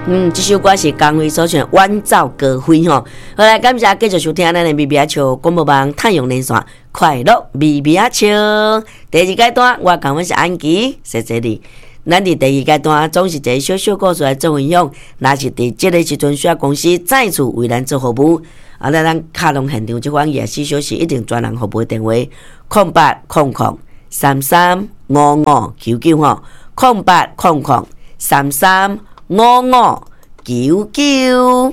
这首歌是江蕙所选《晚照高飞》吼。好来，感谢继续收听咱的咪咪啊笑广播网太阳连线快乐咪咪啊笑。第二阶段，我讲阮是安琪，谢谢你。咱伫第二阶段总是一个小小故事来做分享，若是伫即个时阵需要公司再次为咱做服务，咱卡隆现场即款夜市小时一定专人服务电话0800335599吼0800335599。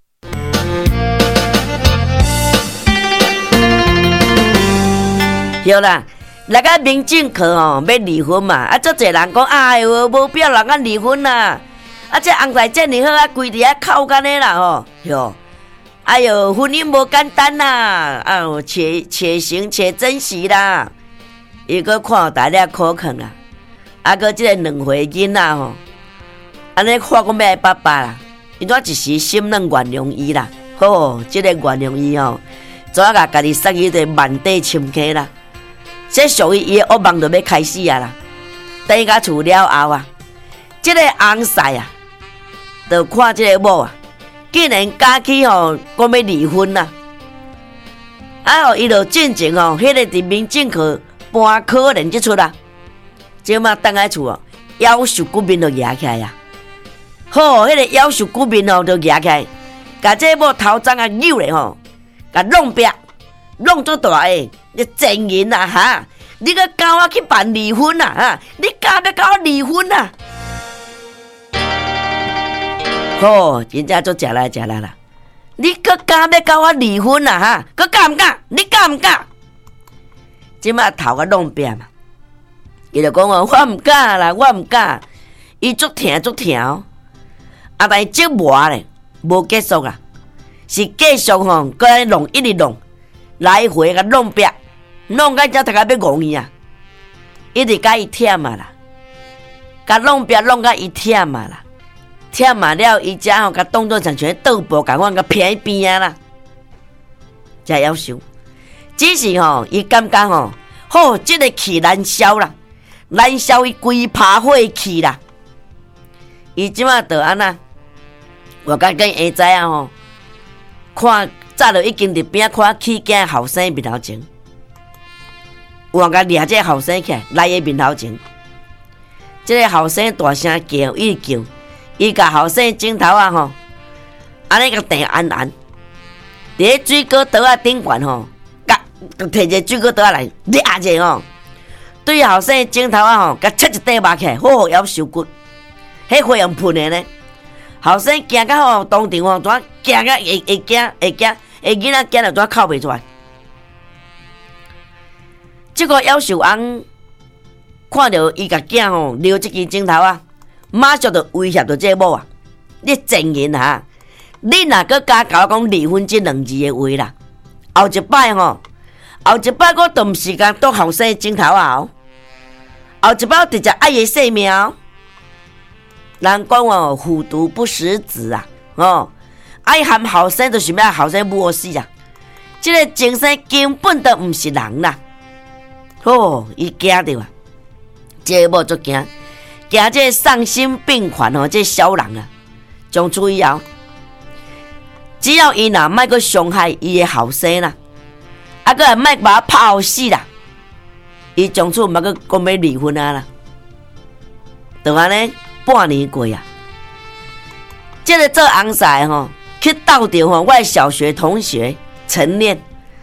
对啦。那个民政课要离婚嘛，足侪人讲哎哟，无必要人家离婚啦。这安排遮尔好啊，规伫遐靠干的啦哟。哎哟，婚姻无简单啦，且行且珍惜啦。伊个看大家可肯啦，个即个2岁囡仔安尼看讲要爸爸啦，伊怎一时心软原谅伊啦。即个原谅伊怎啊家己塞伊个万底深坑啦。这属于伊的噩梦就要开始啊啦！等到厝了后这个翁婿就看这个某竟然假起讲要离婚啦！伊就进前迄个伫民政课搬可能即出啦，即马等来厝夭寿骨面就压起来呀！迄个夭寿骨面就压起来，甲这某头鬃扭咧甲弄壁弄做大个。你真人哈！你个教我去办离婚你敢要甲我离婚真正做食来啦！你个敢要甲我离婚个敢唔敢？你敢唔敢？即马头个弄扁嘛，伊就讲我唔敢啦，我唔敢。伊足疼，但是这磨咧无结束啦，是继续搁弄一直弄，来回个弄扁。弄到才大家要戆伊一直甲伊忝啦，甲弄壁弄到伊忝啦，忝了伊才甲当作像像倒步共款甲偏喺边啦，才夭寿。只是伊感觉即个气难消啦，难消伊规拍火气啦。伊即马就安那，我甲跟下仔看早就已经伫边看起囝后生面头前。我甲掠这后生起来，来伊面头前，这个后生大声叫，伊叫，伊甲后生镜头安尼甲定安，伫咧水果刀顶悬甲摕一个水果刀来掠者对后生镜头甲切一块肉起来，好夭寿骨，迄火用喷的呢。后生惊到当场怎惊到会惊，囡仔惊到怎哭袂出来。这个夭寿翁看到伊甲囝留这支镜头马上就威胁到这某你真人你若搁加甲我讲离婚这2字的话啦，后一摆我都毋是甲倒后生镜头后一摆我直接爱伊性命人讲虎毒不食子爱含后生就想要后生无死这个精神根本都毋是人啦。伊惊着这某足惊这丧心病狂这小人从此以后，只要伊若莫去伤害伊的后生啦，搁也莫把他拍后死啦，伊从此莫去讲要离婚啦。就安尼半年过这个做翁婿去斗着我的小学同学陈念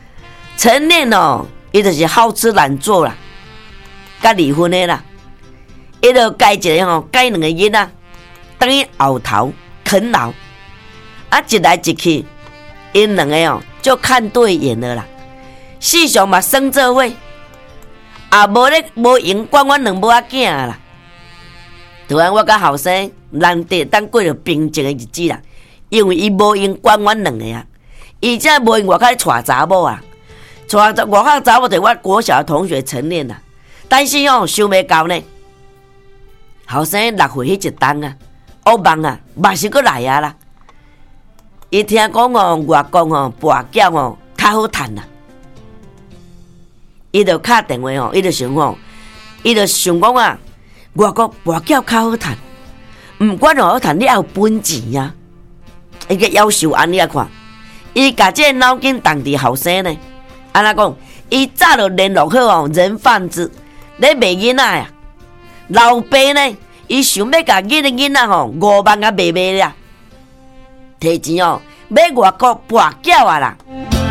伊就是好吃懒做啦，甲离婚的啦，伊就改一个改2个囡仔，等于后头啃老，一来一去，因2个就看对眼了啦，世上嘛生做伙，无闲管阮2母仔囝啦。突然我甲后生难得当过着平静的日子啦，因为伊无闲管阮2个伊才无闲外口娶查某娶外口查某就我国小的同学陈念啦，但是想袂到呢，后生6岁迄一冬噩梦嘛是搁来啦。伊听讲外公跋筊较好趁啦，伊就敲电话伊就想讲外公跋筊较好趁， 毋管哦，谈你要有本钱呀、啊。伊个要求安尼啊看，伊甲这个脑筋动伫后生呢，安怎讲？伊早就联络好哦，人贩子咧卖囡仔呀。老爸呢，伊想要甲囡仔吼5万啊卖啦，摕钱哦买外国跋筊啊啦。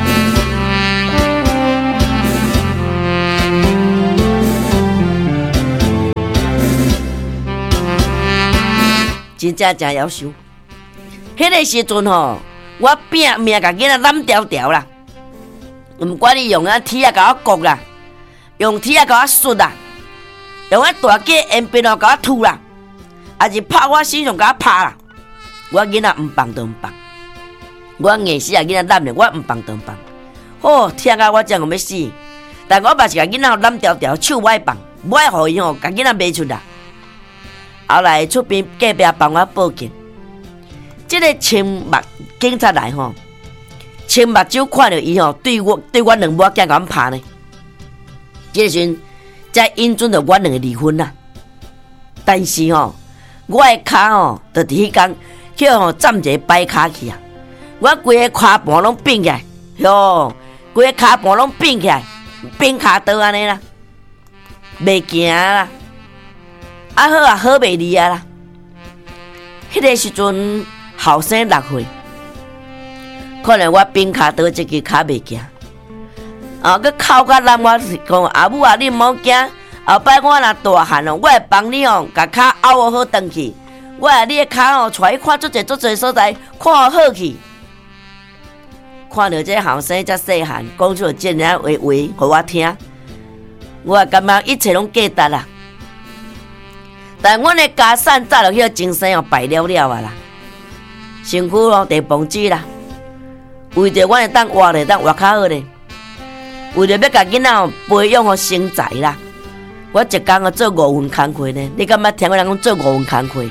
真正真夭寿。迄个时阵吼，我拼命甲囡仔揽条条啦，毋管你用铁甲我割啦，用铁甲我削啦，用大支烟鞭甲我吐啦，还是拍我身上甲我拍啦，我囡仔毋放就毋放，我硬死啊囡仔揽咧，我毋放就毋放。哦，疼啊我真个要死，但我嘛是甲囡仔揽条条，手我爱放，我爱互伊吼，甲囡仔卖出啦。后来出边隔壁帮我报警。这个青目警察来吼，青目睭看到伊吼，对我两母仔甲我拍呢。这时阵才引准着我两个离婚啦。但是吼，我的骹吼，就伫迄天去吼站一个摆骹去啊。我规个骹盘拢变起来，哟，规个骹盘拢变起来，变骹倒安尼啦，袂行啦。啊好啊，好袂离啊啦。迄个时阵。后生6岁，可能我边骹倒一支骹袂行，佮哭甲揽我讲阿母啊，你毋好惊，后摆我若大汉哦，我会帮你哦，甲骹拗好转去，我啊你的骹哦，带去看足侪所在，看好去。看到这后生遮细汉，讲出这样话互我听，我也感觉一切拢价值啦。但阮的家产早就迄个精神哦败了啊啦。身躯咯地崩子啦，为着我会当活咧，当活较好咧，为着要甲囡仔培养互成才啦，我一工做5份工课呢。你感觉听我人讲做5份工课？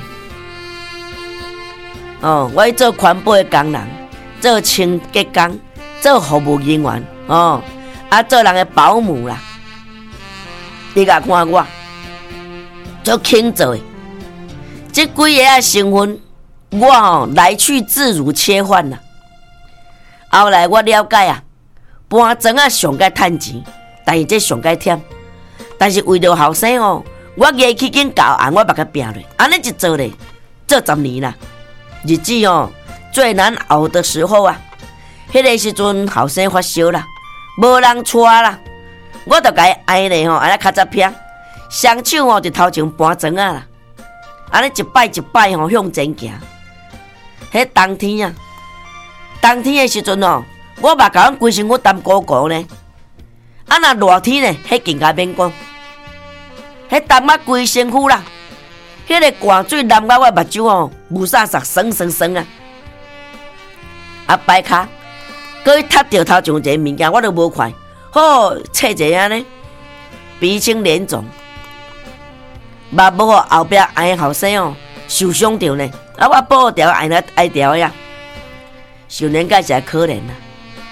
哦，我去做环保的工人，做清洁工，做服务人员，哦，做人的保姆啦。你甲看我，做轻做的，这几个身份。我吼来去自如切换啦，后来我了解啊，搬砖啊上该趁钱，但是这上该忝。但是为着后生哦，我硬去紧教案，我把它拼落，安尼一做咧，做10年啦。日子哦最难熬的时候啊，迄个时阵后生发烧啦，无人带啦，我就甲伊挨咧吼，安尼较早拼，双手吼就头前搬砖啊啦，安尼一摆一摆吼向前行。迄冬天啊，冬天的时阵哦，我嘛甲阮规身躯澹鼓鼓呢。啊，若热天呢，迄更加免讲，迄澹啊规身躯啦，迄个寒水淋到我目睭哦，雾煞煞酸啊。啊，摆骹，搁去踢着头上一个物件，我都无看，好切一下呢，鼻青脸肿，嘛无互后壁挨后生哦受伤着呢。啊！我报条挨条呀，少年家是可怜啦。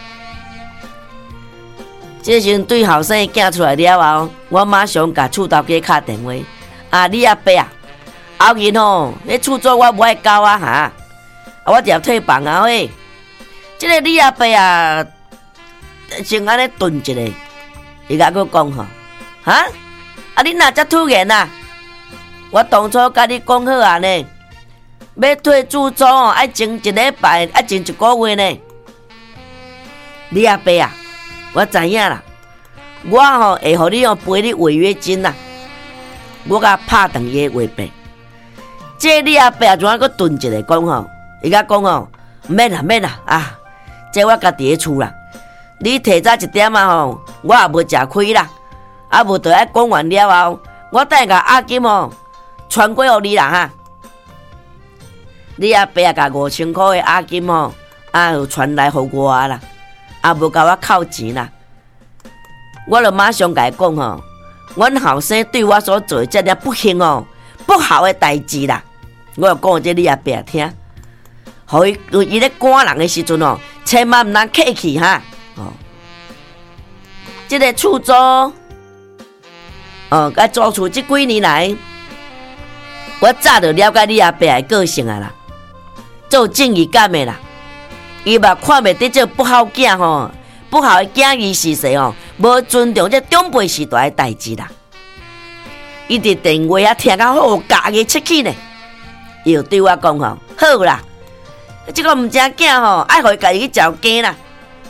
这时对后生囝出来了后，我马上甲厝头家敲电话。啊，你阿伯啊，后日吼，你厝做我无爱教啊哈，我就退房啊喂。这个你阿伯啊，先安尼顿一下，伊甲我讲吼，哈，啊你哪只突然啊？我当初甲你讲好啊呢。要退租租哦，爱前1礼拜，爱前1个月呢。你阿伯啊，我知影啦。我吼会互你赔你违约金啦。我甲拍断伊的话费。这你阿伯啊，怎啊搁顿一下讲吼？伊甲讲吼，免啦啊！这我家己的厝啦。你提早1点啊吼，我也无食亏啦。啊无就爱讲完了后，我等下阿金吼传过互你啦哈。你阿伯啊，甲5000块的押金吼，就传来互我啦，也无甲我扣钱啦。我就马上甲伊讲吼，阮后生对我所做这点不幸哦、不好的代志啦，我就讲这你阿伯听，互伊咧赶人的时阵哦，千万毋通客气哈。哦，这个厝租，甲租厝这几年来， 我早就了解你阿伯的个性啊啦，做正义感的啦。伊嘛看袂得这不好囝吼，不好的囝义是谁吼，无尊重这长辈时代的代志啦。伊伫电话啊听到好，家己出去呢，伊就对我讲吼，好啦，这个毋正囝吼，爱互伊家己去照鸡啦。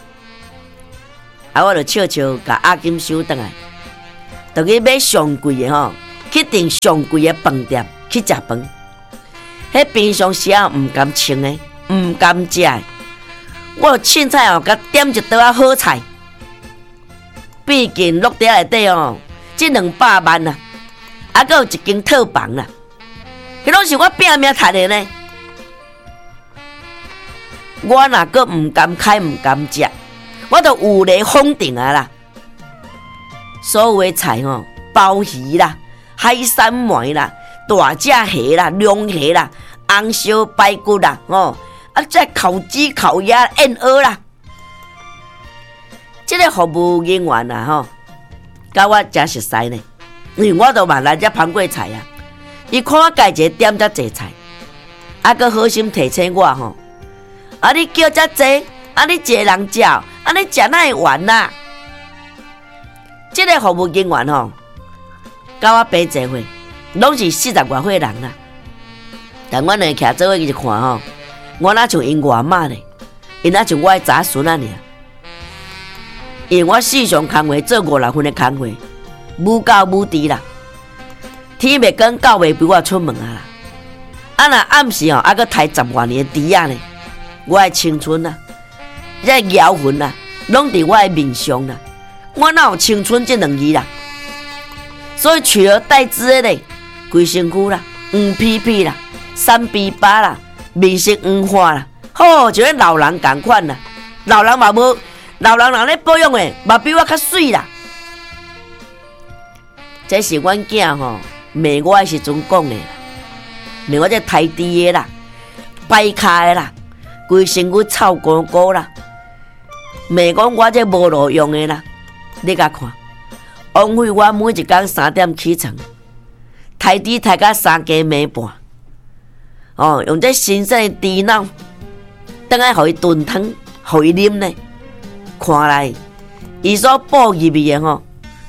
啊，我就笑笑甲阿金收倒来，就去买上贵的吼，去订上贵的饭店去食饭。迄平常时啊毋甘穿的，毋甘食的。我凊彩哦，甲点一道啊好菜，毕竟落地内底哦，这200万啊，还佫有一间套房啦，迄拢是我拼命赚的呢。我若佫毋甘开，毋甘食，我就有理封顶啊啦。所有的菜哦，鲍鱼啦、海参糜啦、大只虾啦、龙虾啦、红烧排骨啦，哦。啊！再烤鸡、烤鸭、燕鹅啦，这个服务人员啊，吼，甲我真熟悉呢。因为我都嘛来遮盘过菜啊，伊看我家一个点遮济菜，啊，佮好心提醒我吼，啊，你叫遮济，啊，你一个人食，啊，你食哪会完啦？这个服务人员吼，甲我平济岁，拢是40外岁人啦。但我两徛做伙去看吼。我哪像因外妈呢？因哪像我的查孙啊尔？因为我4项工课做5、6份的工课，母教母弟啦。天袂光，狗袂陪我出门啊啦。啊若暗时哦，还佫抬10多年的猪仔呢。我的青春啊，这摇魂啊，拢伫我的面上啦。我哪有青春这2字啦？所以取而代之的咧，规身躯啦，黄皮皮啦，3比8啦。面色黄化啦，好，就跟老人同款啦。老人嘛无，老人人咧保养诶，嘛比我较水啦。这是阮囝吼骂我诶时阵讲诶，骂我这太低诶啦，摆卡诶啦，规身躯臭咕咕啦，骂讲我这无路用诶啦。你甲看，枉费我每一工3点起床，抬猪抬到3更暝半。哦，用这新鲜的猪脑，等下互伊炖汤，互伊啉呢。看来，伊所补入去的吼，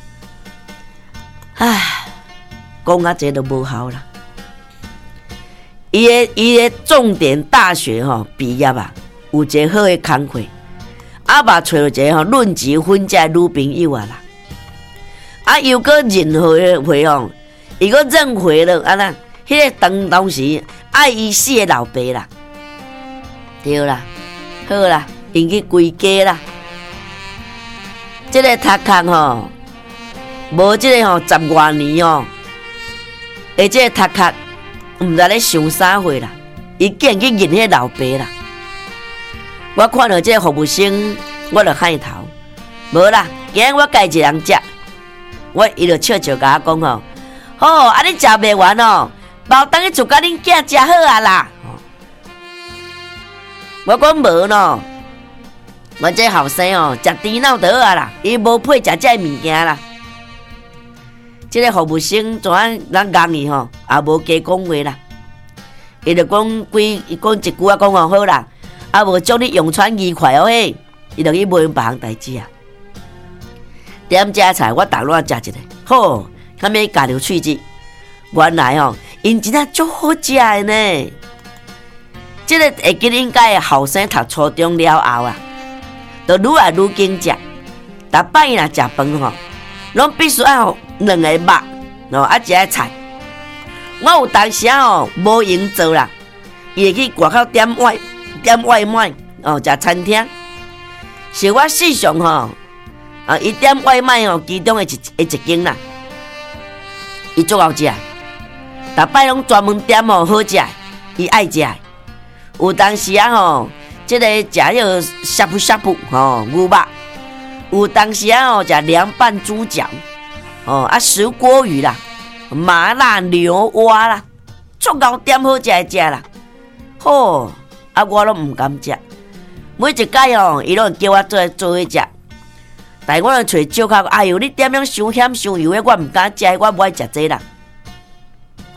唉，讲啊这都无效啦。伊的重点大学吼毕业啊，有一个好的工课，啊嘛找到一个吼论及婚嫁女朋友啊啦。啊又个任何的会吼，伊个认回了啊啦，迄个当时。爱伊死的老爸啦，对啦，好啦，因去归家啦。这个读壳吼，无这个吼10多年哦，而这个读壳毋知咧想啥货啦，伊竟然去认迄老爸啦。我看到这个服务生，我就喊头，无啦，今日我家一人食，伊就笑笑甲我讲吼，好，啊你食袂完哦。包等去就甲恁囝食好啊啦！我讲无喏，我这后生哦，食猪脑就好啊啦，伊无配食这物件啦。这个服务生怎啊人讲伊吼，也无加讲话啦。伊就讲伊讲一句啊，讲好啦，啊无祝你用餐愉快哦嘿，伊就去买别项代志啊。点食菜我逐乱食一个，好，较免夹着喙齿。原来哦。因真正足好食的呢！这个会记得应该后生读初中了后啊，就愈来愈精食。逐摆若食饭吼，拢必须要2个肉，哦，啊一个菜。我有当时哦无闲做啦，伊会去外口点外卖，哦，食餐厅。是我4项吼，伊点外卖哦，其中的一间啦，伊足好食。逐摆拢专门点哦好食，伊爱食。有当时啊吼，这个食迄个呷哺吼牛肉，有当时啊吼食凉拌猪脚，哦啊石锅鱼啦，麻辣牛蛙啦，足够点好食的食啦。好，啊我拢毋敢食，每一摆哦，伊拢叫我做伙食，但我就找借口，哎呦你点样伤咸伤油的，我毋敢食，我不爱食这啦。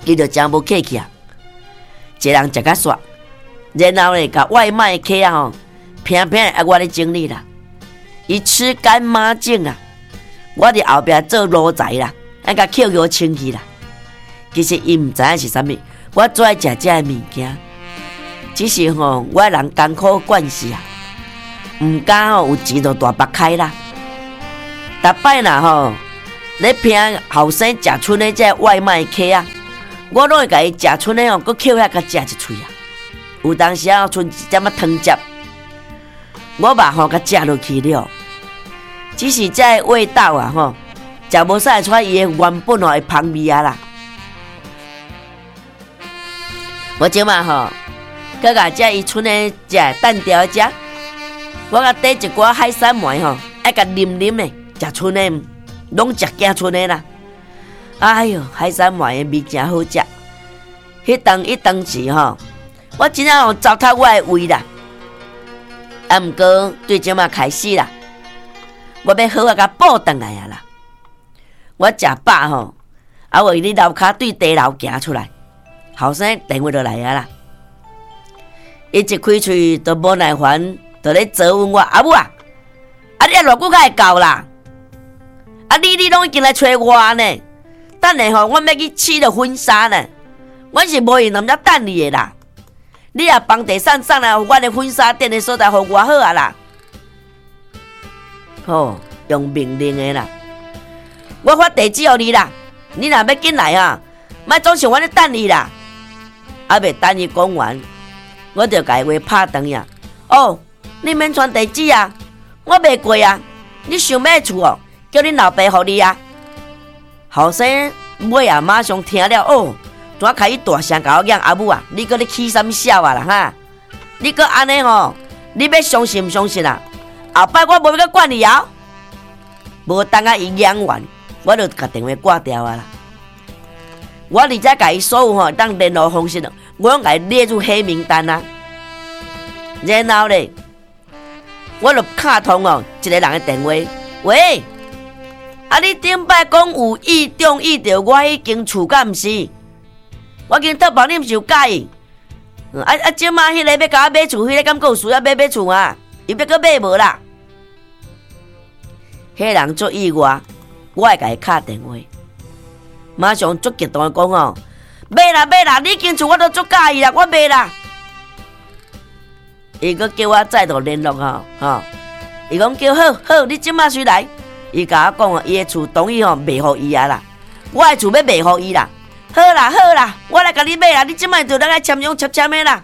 伊就真无客气啊，一个人食甲煞，然后咧，甲外卖客啊吼，偏偏爱我咧整理啦，伊吃干抹净啊，我伫后壁做奴才啦，爱甲捡捡清气啦。其实伊毋知影是啥物，我最爱食遮个物件，只是吼，我人艰苦惯势啊，毋敢吼有钱就大擘开啦。逐摆若吼咧骗后生食剩的这外卖客啊，我拢会甲伊食剩的吼，搁捡遐甲食一喙啊。有当时啊，剩一点仔汤汁，我嘛吼甲食落去了。只是这个味道啊吼，食无使出伊的原本吼的香味啊啦。我即马吼，佮甲遮伊剩的食蛋条食，我甲缀一寡海产糜吼，爱甲啉啉的，食剩的，拢食惊剩的啦。哎哟，海产糜的味真好食，迄顿时吼，我真正吼糟蹋我的胃啦。啊，毋过对即马开始啦，我要好啊甲补转来啊啦。我食饱吼，啊我伫楼骹对地楼行出来。后生电话就来啊啦！伊一开喙就无耐烦，就咧责问我阿母啊，啊你啊偌久才会到啦？啊你拢已经来找我呢？等下吼，我要去试着婚纱呢，我是无闲人家等你的啦。你也帮地送来我的婚纱店的所在，互我好啊啦。好，用命令的啦，我发地址互你啦，你若要紧来啊，莫总是我咧等你啦。还未等伊讲完，我就甲伊话拍断呀。哦，你免传地址啊，我袂过啊。你想要厝哦，叫恁老爸互你啊。后生尾啊，马上听了哦，怎开伊大声甲我讲阿母啊，你搁咧起啥物笑啊啦哈？你搁安尼吼，你要相信毋相信啊？后摆我无要管你啊。无等啊伊讲完，我就甲电话挂掉啊啦。我而且甲伊所有吼当联络方式，我拢甲伊列入黑名单啊。然后咧，我就敲通哦一个人的电话，喂，啊你顶摆讲有意中意着我迄间厝，敢毋是？我今特帮你毋是有介意？即马迄个要甲我买厝，迄个敢有需要买厝啊？伊要搁买无啦？迄人做意外，我会甲伊敲电话。马上足激动的讲哦，买啦买啦，你间厝我都足介意啦，我买啦。伊阁叫我再度联络吼，伊讲叫好，你即马随来。伊甲我讲哦，伊的厝同意吼卖互伊啊啦，我的厝要卖互伊啦。好啦，我来甲你买啦，你即马就来签约签的啦。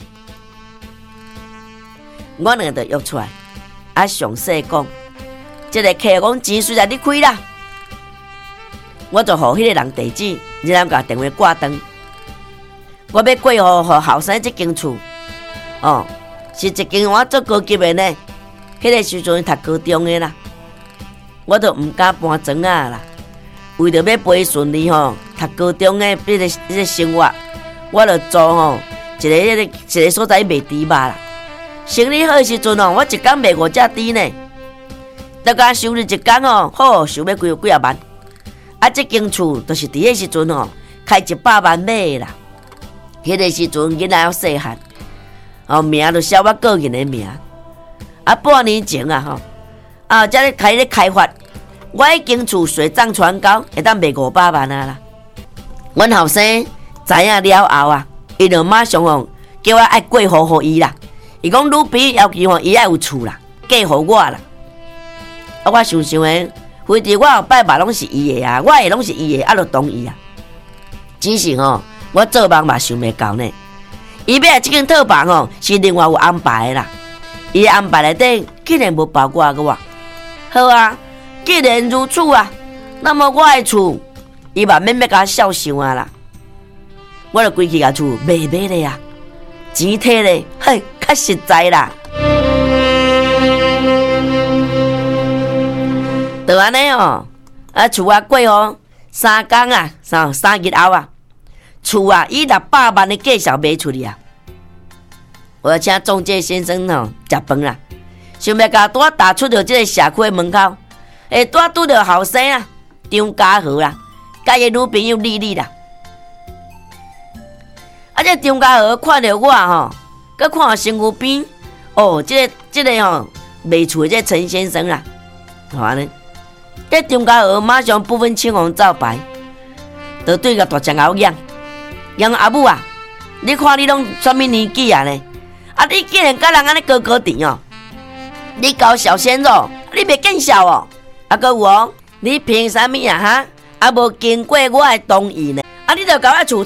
我两个就约出来，啊详细讲，即个客讲钱虽然你开啦。我就互迄个人地址，然后甲电话挂断。我要过户后生这间厝，哦，是一间我做高级的呢。迄个时阵读高中的啦，我就毋敢搬庄啊啦。为着要陪顺利吼，读高中的迄个生活，我就租吼一个所在卖猪肉啦。生意好的时阵哦，我一工卖5只猪呢。大家收入一工哦，好收要几啊万。啊，这间厝就是伫迄时阵吼，开100万买的啦。迄个时阵囡仔还细汉，哦名就写我个人的名。啊，半年前啊吼，啊才咧开发，我迄间厝水涨船高，会当卖500万啊啦。阮后生知影了后啊，伊就马上吼叫我爱过户互伊啦。伊讲女比要求吼，伊爱有厝啦，嫁互我啦。啊，我想的。非得我后摆嘛拢是伊的啊，我的拢是伊的，啊，就同意啊。只是吼，我做梦嘛想袂到呢。伊买这间套房吼，是另外有安排的啦。伊的安排内底竟然无包括我。好啊，既然如此啊，那么我的厝，伊嘛免要甲我孝想啊啦。我就规气甲厝卖咧啊，钱摕咧，嘿，较实在啦。就安尼哦，啊厝啊过哦，3天啊，3日后啊，厝啊以600万的价钱卖出去啊。我请中介先生吼食饭啦，想要甲我踏出着这个社区的门口，拄着后生啊，张家豪啦，甲伊女朋友丽丽啦。 这张家娥看到我吼，佮看身躯边，哦，这个吼卖厝的这陈先生啦，好安尼。这张家娥马上不分青红皂白，就对个大将头讲：“杨阿母啊，你看你拢什么年纪啊呢？啊，你竟然甲人安尼高高甜哦！你搞小鲜肉，你袂见笑哦！啊，搁有哦，你凭啥物啊哈？啊，无经过我的同意呢？啊，你就搞我厝